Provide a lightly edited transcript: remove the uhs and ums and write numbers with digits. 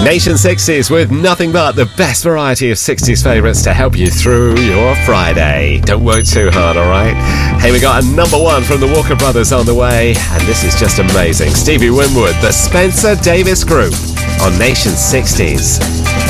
Nation 60s with nothing but the best variety of 60s favourites to help you through your Friday. Don't work too hard, alright? Hey, we got a number one from the Walker Brothers on the way, and this is just amazing. Stevie Winwood, the Spencer Davis Group on Nation 60s.